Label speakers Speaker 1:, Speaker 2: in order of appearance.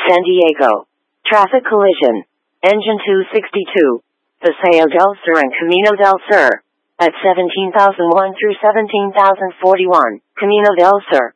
Speaker 1: San Diego. Traffic collision. Engine 262. Paseo del Sur and Camino del Sur. At 17,001 through 17,041. Camino del Sur.